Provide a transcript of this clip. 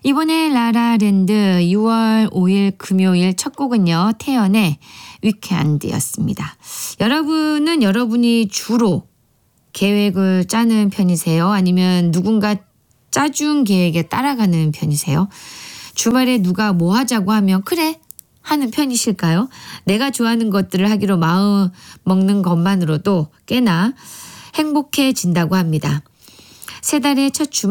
이번에 라라랜드 6월 5일 금요일 첫 곡은요. 태연의 위켄드였습니다. 여러분은 여러분이 주로 계획을 짜는 편이세요? 아니면 누군가 짜준 계획에 따라가는 편이세요? 주말에 누가 뭐 하자고 하면 그래 하는 편이실까요? 내가 좋아하는 것들을 하기로 마음 먹는 것만으로도 꽤나 행복해진다고 합니다. 세 달의 첫 주말